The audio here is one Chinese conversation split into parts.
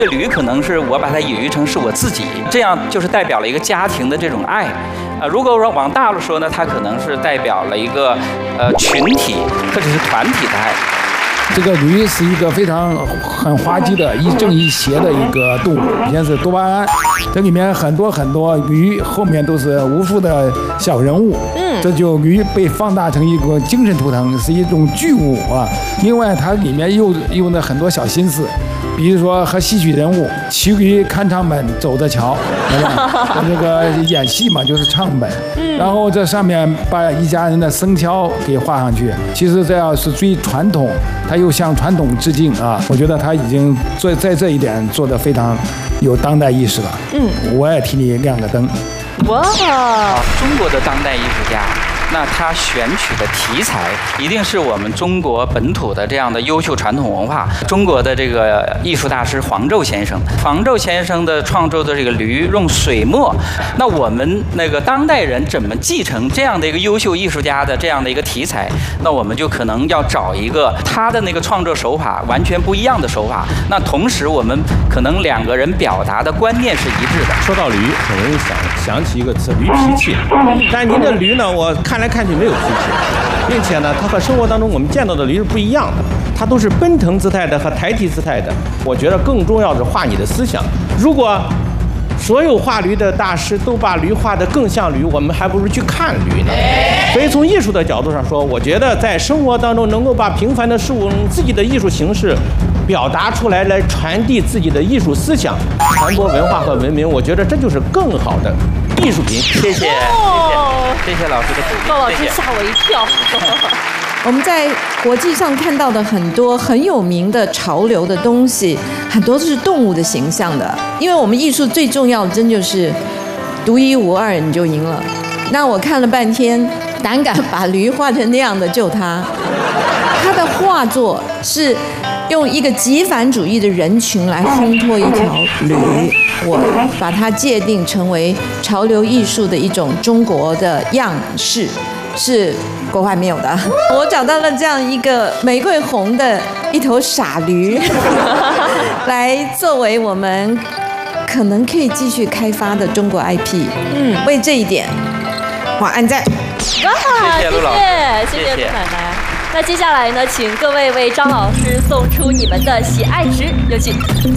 这驴可能是我把它隐喻成是我自己，这样就是代表了一个家庭的这种爱。如果往大了说呢，它可能是代表了一个群体或者是团体的爱。 这个驴是一个很滑稽的一正一邪的一个动物，先是多巴胺，这里面很多驴后面都是无数的小人物，这就驴被放大成一个精神图腾，是一种巨物啊。另外它里面又用了很多小心思，比如说和戏曲人物骑驴看唱本走着瞧，这个演戏嘛就是唱本，然后这上面把一家人的生肖给画上去，其实这要是追传统，它又向传统致敬啊！我觉得他已经在这一点做得非常有当代意识了。我也替你亮个灯。 哇，中国的当代艺术家，那他选取的题材一定是我们中国本土的这样的优秀传统文化。中国的这个艺术大师黄胄先生的创作的这个驴用水墨，那我们那个当代人怎么继承这样的一个优秀艺术家的这样的一个题材？那我们就可能要找一个他的那个创作手法完全不一样的手法。那同时我们可能两个人表达的观念是一致的。 说到驴，很容易想起一个词，驴脾气。但您的驴呢，我看来看去没有脾气，并且呢，它和生活当中我们见到的驴是不一样的，它都是奔腾姿态的和抬蹄姿态的。我觉得更重要是画你的思想。如果所有画驴的大师都把驴画得更像驴，我们还不如去看驴呢。所以从艺术的角度上说，我觉得在生活当中能够把平凡的事物用自己的艺术形式表达出来，来传递自己的艺术思想，传播文化和文明，我觉得这就是更好的艺术品。 谢谢老师的鼓励。 高老师吓我一跳。 我们在国际上看到的很多很有名的潮流的东西，很多都是动物的形象的。因为我们艺术最重要的，真就是独一无二，你就赢了。那我看了半天，胆敢把驴画成那样的就他的画作是用一个极繁主义的人群来烘托一条驴，我把它界定成为潮流艺术的一种中国的样式，是国外没有的。我找到了这样一个玫瑰红的一头傻驴，来作为我们可能可以继续开发的中国 IP。为这一点，我按赞。 哇， 谢谢陆老师， 谢谢陆奶奶。那接下来呢，请各位为张老师送出你们的喜爱值，有请。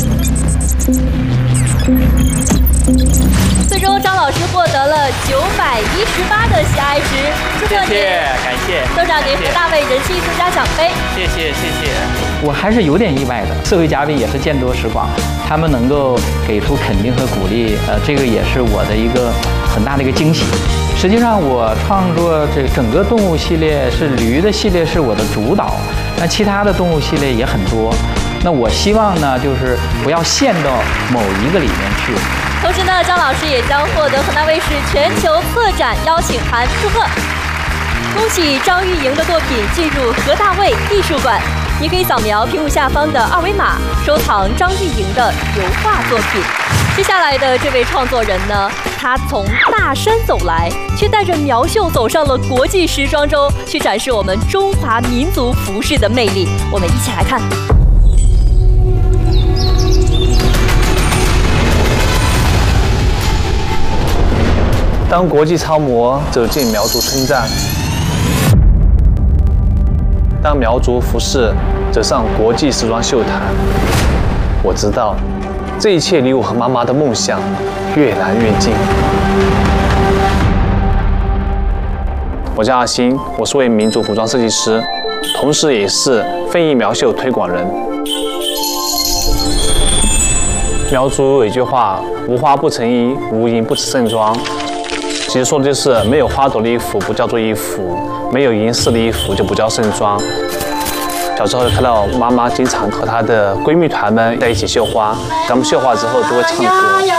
最终，张老师获得了918的喜爱值，祝贺您！ 感谢， 都长您和大卫人气艺术家奖杯。 谢谢。我还是有点意外的，社会嘉宾也是见多识广，他们能够给出肯定和鼓励，这个也是我的一个很大的一个惊喜。实际上，我创作这整个动物系列是驴的系列是我的主导，那其他的动物系列也很多。那我希望呢，就是不要陷到某一个里面去。 同时呢，张老师也将获得河南卫视全球策展邀请函，祝贺！恭喜张玉莹的作品进入何大卫艺术馆。你可以扫描屏幕下方的2维码，收藏张玉莹的油画作品。接下来的这位创作人呢，他从大山走来，却带着苗绣走上了国际时装周，去展示我们中华民族服饰的魅力。我们一起来看。 当国际超模走进苗族村寨，当苗族服饰走上国际时装秀坛，我知道这一切离我和妈妈的梦想越来越近。我叫阿星，我是位民族服装设计师，同时也是非遗苗绣推广人。苗族有一句话：无花不成衣，无银不成盛装。其实说的就是没有花朵的衣服不叫做衣服，没有银饰的衣服就不叫盛装。小时候看到妈妈经常和她的闺蜜团们在一起绣花，咱们绣花之后都会唱歌，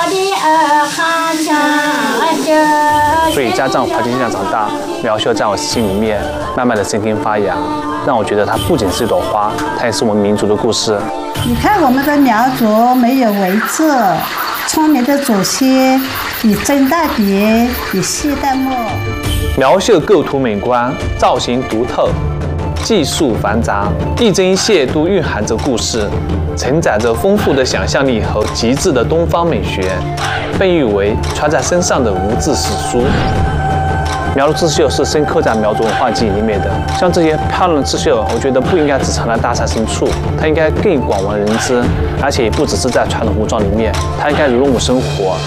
所以家在我环境下长大，苗绣在我心里面慢慢的生根发芽，让我觉得它不仅是一朵花，它也是我们民族的故事。 你看我们的苗族没有围册，聪明的祖先以真大笔，以细淡墨。 苗绣构图美观，造型独特， 技术繁杂，一针一线都蕴含着故事，承载着丰富的想象力和极致的东方美学，被誉为穿在身上的无字史书。苗族刺绣是深刻在苗族文化记忆里面的，像这些漂亮的刺绣，我觉得不应该只藏在大山深处，它应该更广为人知，而且不只是在传统服装里面，它应该融入生活。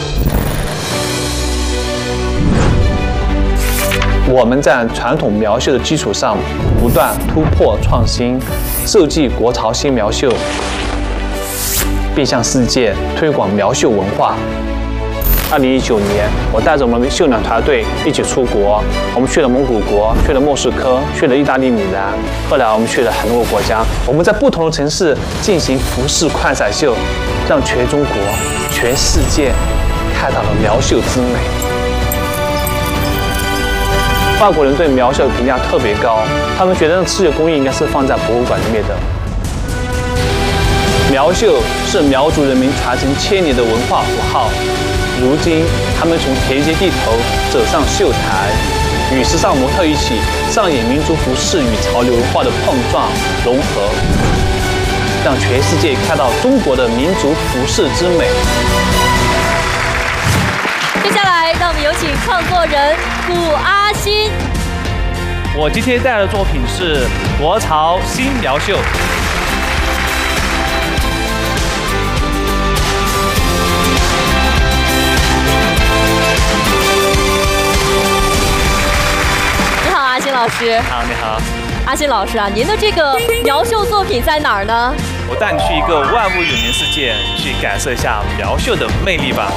我们在传统苗绣的基础上不断突破创新，设计国潮新苗绣，并向世界推广苗绣文化。2019年，我带着我们的绣娘团队一起出国，我们去了蒙古国，去了莫斯科，去了意大利米兰，后来我们去了很多个国家。我们在不同的城市进行服饰快闪秀，让全中国、全世界看到了苗绣之美。外国人对苗绣的评价特别高，他们觉得刺绣工艺应该是放在博物馆里面的。苗绣是苗族人民传承千年的文化符号。如今，他们从田间地头走上秀台，与时尚模特一起上演民族服饰与潮流文化的碰撞融合，让全世界看到中国的民族服饰之美。 接下来，让我们有请创作人古阿新。 我今天带来的作品是国潮新苗绣。 阿新老师， 好，你好， 阿新老师啊，您的这个苗绣作品在哪儿呢？ 我带你去一个万物有灵世界，去感受一下苗绣的魅力吧。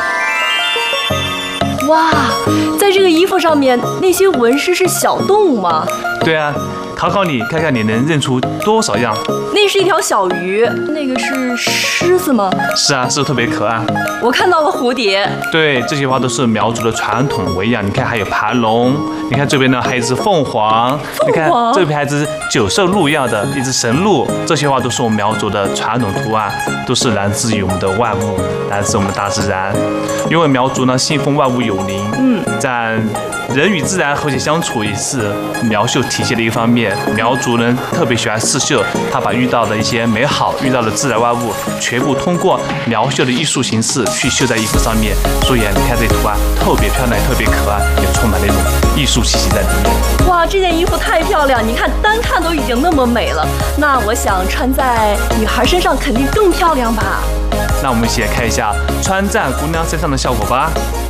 哇，在这个衣服上面那些纹饰是小动物吗？ 对啊，考考你，看看你能认出多少样。 那是一条小鱼，那个是狮子吗？ 是啊，是不是特别可爱？ 我看到了蝴蝶。 对，这些花都是苗族的传统纹样。你看，还有盘龙，你看这边呢还有一只凤凰，你看这边还有一只九色鹿一样的一只神鹿，这些花都是我们苗族的传统图案，都是来自于我们的万物，来自我们大自然。因为苗族呢信奉万物有灵，在人与自然和谐相处也是苗绣体现的一个方面。苗族人特别喜欢刺绣，他把遇到的一些美好、遇到的自然万物，全部通过苗绣的艺术形式去绣在衣服上面。所以啊，你看这图案特别漂亮，特别可爱，也充满那种艺术气息在里面。 哇，这件衣服太漂亮！你看，单看都已经那么美了，那我想穿在女孩身上肯定更漂亮吧？ 那我们一起来看一下穿在姑娘身上的效果吧。